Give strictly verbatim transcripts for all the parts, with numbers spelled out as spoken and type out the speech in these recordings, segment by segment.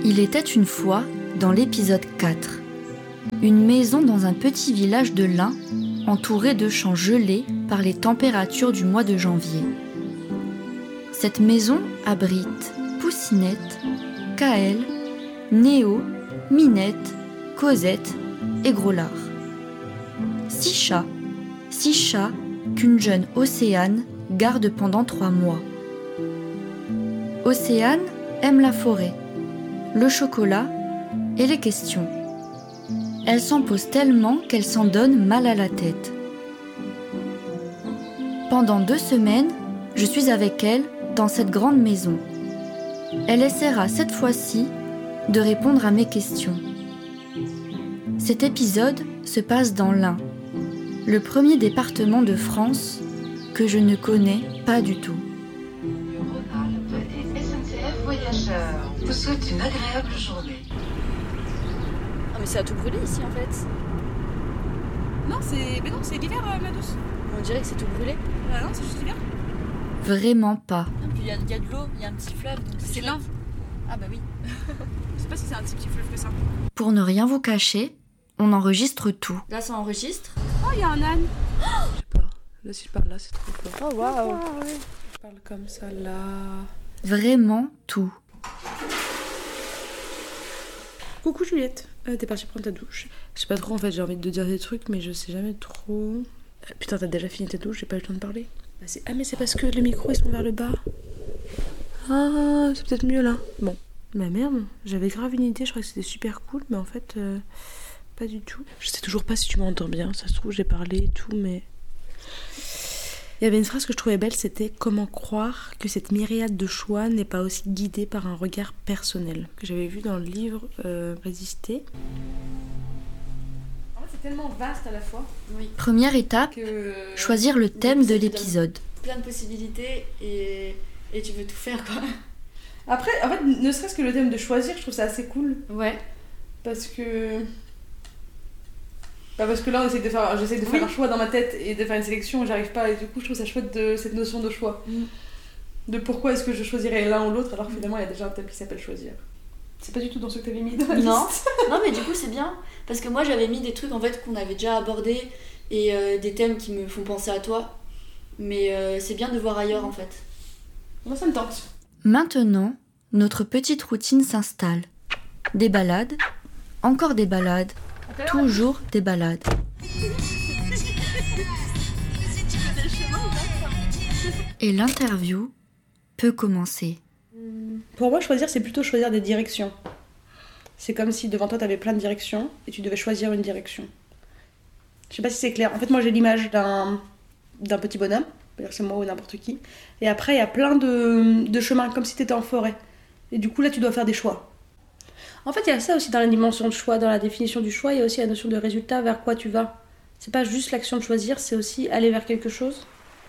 Il était une fois, dans l'épisode quatre, une maison dans un petit village de l'Ain, entourée de champs gelés par les températures du mois de janvier. Cette maison abrite Poussinette, Kaël, Néo, Minette, Cosette et Groslard. Six chats, six chats qu'une jeune Océane garde pendant trois mois. Océane aime la forêt, le chocolat et les questions. Elle s'en pose tellement qu'elle s'en donne mal à la tête. Pendant deux semaines, je suis avec elle dans cette grande maison. Elle essaiera cette fois-ci de répondre à mes questions. Cet épisode se passe dans l'Ain, le premier département de France que je ne connais pas du tout. S N C F Voyageurs vous souhaite une agréable journée. Ah mais c'est à tout brûler ici en fait. Non, c'est... Mais non, c'est l'hiver, euh, ma douce. On dirait que c'est tout brûlé. Ah non, c'est juste l'hiver. Vraiment pas. Non, puis il y, a- y a de l'eau, il y a un petit fleuve. donc C'est chouette. l'Ain. Ah bah oui. Je sais pas si c'est un petit petit fleuve que ça. Pour ne rien vous cacher, on enregistre tout. Là ça enregistre. Oh, il y a un âne. Je sais pas. Là, si je parle là, c'est trop fort. Oh waouh. Ah ouais. Je parle comme ça là. Vraiment tout. Coucou Juliette. Euh, t'es partie prendre ta douche. Je sais pas trop en fait, j'ai envie de te dire des trucs, mais je sais jamais trop. Euh, putain, t'as déjà fini ta douche, j'ai pas eu le temps de parler. Bah, c'est... Ah, mais c'est parce que les micros ils sont vers le bas. Ah, c'est peut-être mieux là. Bon. Bah merde, j'avais grave une idée, je crois que c'était super cool, mais en fait, euh, pas du tout. Je sais toujours pas si tu m'entends bien, ça se trouve, j'ai parlé et tout, mais. Il y avait une phrase que je trouvais belle, c'était « Comment croire que cette myriade de choix n'est pas aussi guidée par un regard personnel ?» que j'avais vu dans le livre euh, « Résister ». En fait, c'est tellement vaste à la fois Oui. Première étape, que... choisir le thème de l'épisode. Plein de possibilités et, et tu veux tout faire quoi. Après, en fait, ne serait-ce que le thème de choisir, je trouve ça assez cool. Ouais. Parce que... Bah parce que là, on essaie de faire, j'essaie de faire Oui. un choix dans ma tête et de faire une sélection, j'arrive pas, et du coup, je trouve ça chouette de cette notion de choix. Mm. De pourquoi est-ce que je choisirais l'un ou l'autre, alors que finalement, il y a déjà un thème qui s'appelle choisir. C'est pas du tout dans ce que t'avais mis dans la Non. liste. Non mais du coup c'est bien parce que moi j'avais mis des trucs en fait qu'on avait déjà abordés et euh, des thèmes qui me font penser à toi. Mais euh, c'est bien de voir ailleurs en fait. Moi, ça me tente. Maintenant, notre petite routine s'installe. Des balades, encore des balades, toujours des balades. Et l'interview peut commencer. Pour moi, choisir, c'est plutôt choisir des directions. C'est comme si devant toi, t'avais plein de directions et tu devais choisir une direction. Je sais pas si c'est clair. En fait, moi, j'ai l'image d'un, d'un petit bonhomme, c'est-à-dire que c'est moi ou n'importe qui. Et après, il y a plein de, de chemins, comme si t'étais en forêt. Et du coup, là, tu dois faire des choix. En fait, il y a ça aussi dans la dimension de choix, dans la définition du choix, il y a aussi la notion de résultat, vers quoi tu vas. C'est pas juste l'action de choisir, c'est aussi aller vers quelque chose.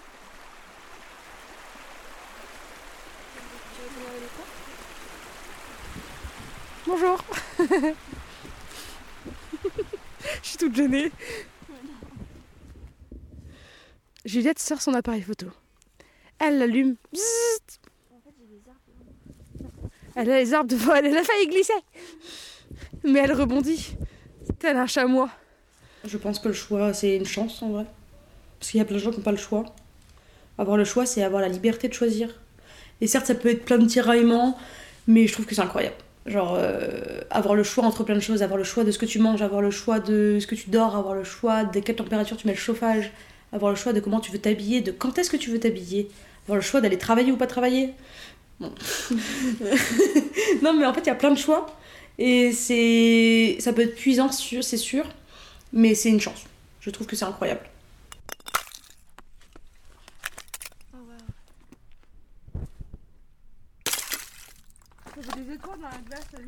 Bonjour. Je suis toute gênée. Juliette sort son appareil photo. Elle l'allume. Bzzzt. Elle a les arbres devant elle. Elle a failli glisser. Mais elle rebondit. Tel un chamois. Je pense que le choix, c'est une chance en vrai. Parce qu'il y a plein de gens qui n'ont pas le choix. Avoir le choix, c'est avoir la liberté de choisir. Et certes, ça peut être plein de tiraillements, mais je trouve que c'est incroyable. Genre, euh, avoir le choix entre plein de choses, avoir le choix de ce que tu manges, avoir le choix de ce que tu dors, avoir le choix de quelle température tu mets le chauffage, avoir le choix de comment tu veux t'habiller, de quand est-ce que tu veux t'habiller, avoir le choix d'aller travailler ou pas travailler. Bon. Non, mais en fait, il y a plein de choix. Et c'est... ça peut être puissant, c'est sûr, mais c'est une chance. Je trouve que c'est incroyable. J'ai des étoiles dans la glace, t'as vu?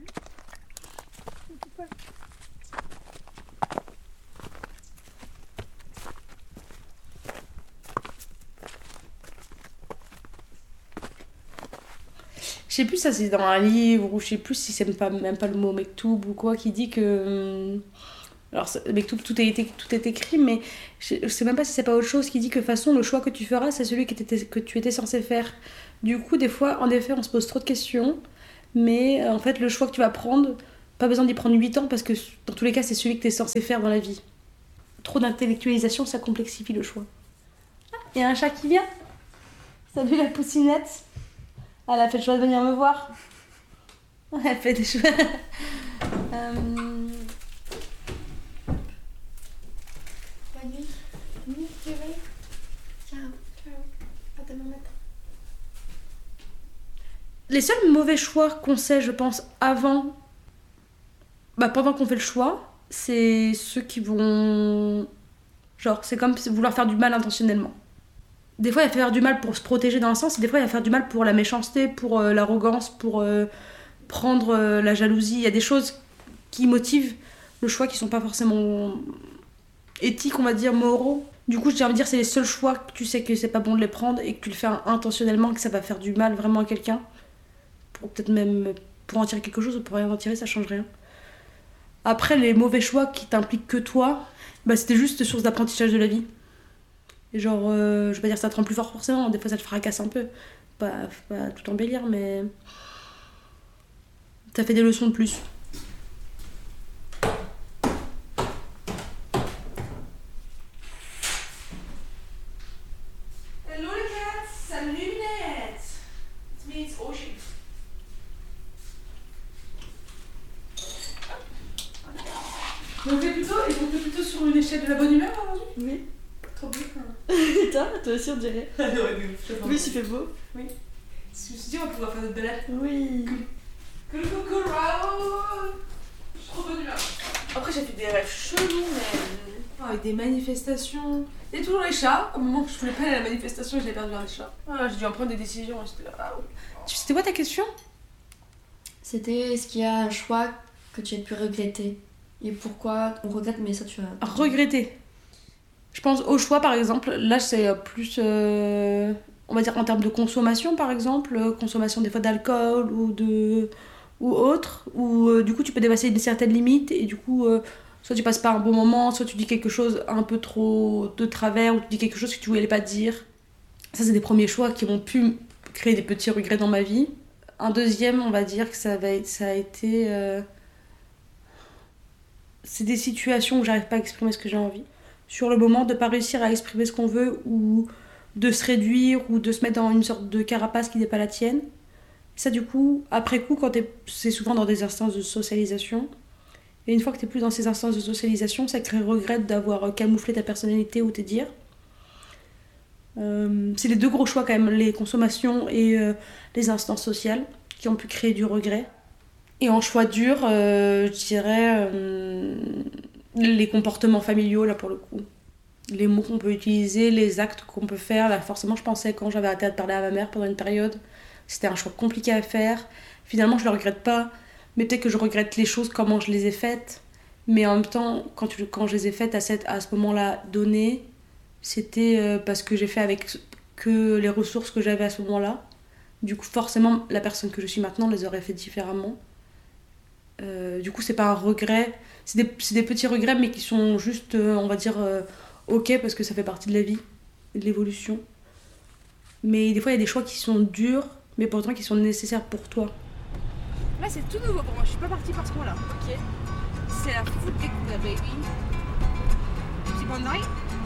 Je sais plus ça c'est dans un livre ou je sais plus si c'est même pas, même pas le mot mektoub ou quoi qui dit que... Alors mektoub tout est, tout est écrit mais je sais même pas si c'est pas autre chose qui dit que de toute façon le choix que tu feras c'est celui que, que tu étais censé faire. Du coup des fois en effet on se pose trop de questions Mais euh, en fait, le choix que tu vas prendre, pas besoin d'y prendre huit ans parce que dans tous les cas, c'est celui que tu es censé faire dans la vie. Trop d'intellectualisation, ça complexifie le choix. Il y a un chat qui vient. Salut la poussinette. Elle a fait le choix de venir me voir. Elle fait des choix. euh... Bonne nuit. Bonne nuit, Kevin. Ciao. Ciao. À demain matin. Les seuls mauvais choix qu'on sait, je pense, avant, bah pendant qu'on fait le choix, c'est ceux qui vont... Genre, c'est comme vouloir faire du mal intentionnellement. Des fois, il y a faire du mal pour se protéger dans un sens, et des fois, il y a faire du mal pour la méchanceté, pour euh, l'arrogance, pour euh, prendre euh, la jalousie. Il y a des choses qui motivent le choix qui sont pas forcément éthiques, on va dire, moraux. Du coup, j'ai envie de dire, c'est les seuls choix que tu sais que c'est pas bon de les prendre et que tu le fais intentionnellement, que ça va faire du mal vraiment à quelqu'un. Pour peut-être même pour en tirer quelque chose ou pour rien en tirer, ça change rien. Après, les mauvais choix qui t'impliquent que toi, bah, c'était juste source d'apprentissage de la vie. Et genre, euh, je vais pas dire que ça te rend plus fort forcément, des fois ça te fracasse un peu. Pas, pas tout embellir, mais ça fait des leçons de plus. Hello les cats, salut les lunettes. It's me, it's Ocean. Donc t'es plutôt, et donc t'es plutôt sur une échelle de la bonne humeur aujourd'hui? Oui. Trop bien. Toi, toi aussi on dirait. Ouais, mais Oui, il fait beau. Oui. Je me suis dit, on va pouvoir faire notre balade. Oui. Cool, cool, cool, wow. Je suis trop bonne humeur. Après, j'ai fait des rêves chelous, mais. Oh, avec des manifestations. Et toujours les chats. Au moment où je voulais pas aller à la manifestation, j'ai perdu un chat. Voilà, j'ai dû en prendre des décisions. Et c'était là. Ah, ouais. C'était quoi ta question? C'était est-ce qu'il y a un choix que tu as pu regretter? Et pourquoi on regrette, mais ça tu as. Regretter. Je pense au choix par exemple, là c'est plus, euh, on va dire en termes de consommation par exemple, consommation des fois d'alcool ou, de, ou autre, où euh, du coup tu peux dépasser une certaine limite et du coup euh, soit tu passes pas un bon moment, soit tu dis quelque chose un peu trop de travers ou tu dis quelque chose que tu voulais pas dire. Ça c'est des premiers choix qui ont pu créer des petits regrets dans ma vie. Un deuxième, on va dire que ça, va être, ça a été... Euh, c'est des situations où j'arrive pas à exprimer ce que j'ai envie. Sur le moment, de pas réussir à exprimer ce qu'on veut ou de se réduire ou de se mettre dans une sorte de carapace qui n'est pas la tienne. Ça, du coup, après coup, quand t'es... c'est souvent dans des instances de socialisation. Et une fois que t'es plus dans ces instances de socialisation, ça crée regret d'avoir camouflé ta personnalité ou tes dires. Euh, c'est les deux gros choix quand même, les consommations et euh, les instances sociales, qui ont pu créer du regret. Et en choix dur, euh, je dirais euh, les comportements familiaux, là pour le coup. Les mots qu'on peut utiliser, les actes qu'on peut faire. Là, forcément, je pensais quand j'avais arrêté de parler à ma mère pendant une période, c'était un choix compliqué à faire. Finalement, je le regrette pas, mais peut-être que je regrette les choses, comment je les ai faites. Mais en même temps, quand, tu, quand je les ai faites à, cette, à ce moment-là donné, c'était euh, parce que j'ai fait avec que les ressources que j'avais à ce moment-là. Du coup, forcément, la personne que je suis maintenant les aurait fait différemment. Euh, du coup, c'est pas un regret. C'est des, c'est des petits regrets, mais qui sont juste, euh, on va dire, euh, ok, parce que ça fait partie de la vie, de l'évolution. Mais des fois, il y a des choix qui sont durs, mais pourtant qui sont nécessaires pour toi. Là, c'est tout nouveau pour moi. Je suis pas partie par ce coin-là. Ok. C'est la foot découverte, baby. Petit bonne night.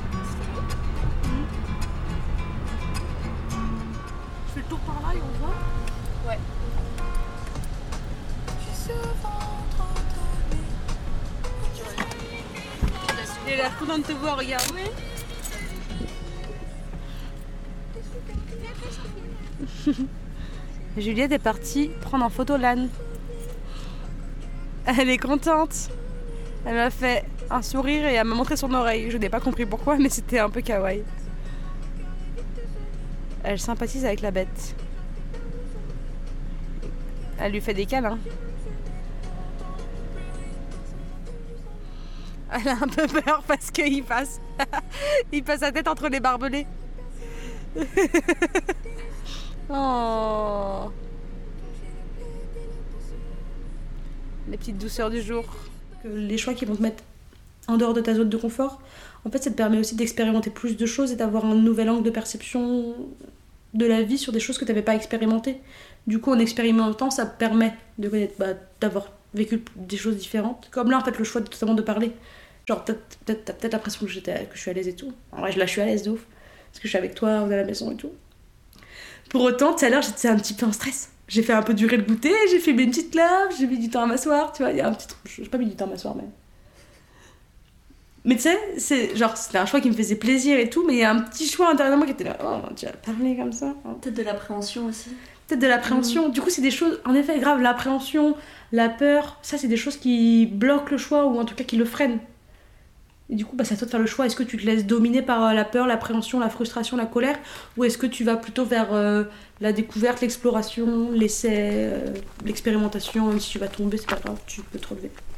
Je fais le tour par là et on voit. Ouais. Il a l'air content de te voir, regarde. Oui. Juliette est partie prendre en photo l'âne. Elle est contente. Elle m'a fait un sourire et elle m'a montré son oreille. Je n'ai pas compris pourquoi, mais c'était un peu kawaii. Elle sympathise avec la bête. Elle lui fait des câlins. Elle a un peu peur parce qu'il passe. Il passe sa tête entre les barbelés. Oh. Les petites douceurs du jour. Les choix qui vont te mettre en dehors de ta zone de confort, en fait, ça te permet aussi d'expérimenter plus de choses et d'avoir un nouvel angle de perception de la vie sur des choses que t'avais pas expérimentées. Du coup, en expérimentant, ça te permet de connaître, bah, d'avoir vécu des choses différentes. Comme là, en fait, le choix de, totalement de parler. Genre, t'as, t'as, t'as peut-être l'impression que, j'étais, que je suis à l'aise et tout. En vrai, là, je suis à l'aise de ouf. Parce que je suis avec toi, on est à la maison et tout. Pour autant, tout à l'heure, j'étais un petit peu en stress. J'ai fait un peu durer le goûter, j'ai fait une petite lave, j'ai mis du temps à m'asseoir, tu vois. Il y a un petit truc. J'ai pas mis du temps à m'asseoir, mais. Mais tu sais, c'est genre, c'était un choix qui me faisait plaisir et tout, mais il y a un petit choix intérieurement qui était là. Oh, tu vas parler comme ça. Hein. Peut-être de l'appréhension aussi. Peut-être de l'appréhension. Mmh. Du coup, c'est des choses, en effet, grave, l'appréhension, la peur, ça, c'est des choses qui bloquent le choix ou en tout cas qui le freinent. Et du coup, bah, c'est à toi de faire le choix. Est-ce que tu te laisses dominer par la peur, l'appréhension, la frustration, la colère, ou est-ce que tu vas plutôt vers euh, la découverte, l'exploration, l'essai, euh, l'expérimentation, même si tu vas tomber, c'est pas grave, tu peux te relever.